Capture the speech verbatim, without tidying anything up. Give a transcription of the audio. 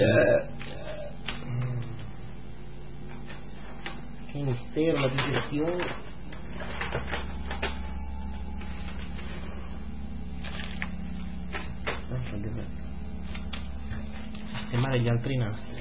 Eh, che mistero la digestione. Sistemare gli altri nastri.